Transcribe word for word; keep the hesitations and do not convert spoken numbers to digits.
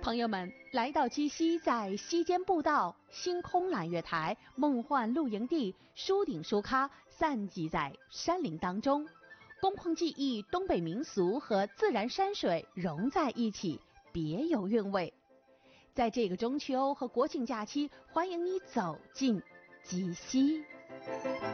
朋友们，来到鸡西，在西间步道、星空揽月台、梦幻露营地、书顶书咖散迹在山林当中，工棚技艺、东北民俗和自然山水融在一起，别有韵味。在这个中秋和国庆假期，欢迎你走进鸡西。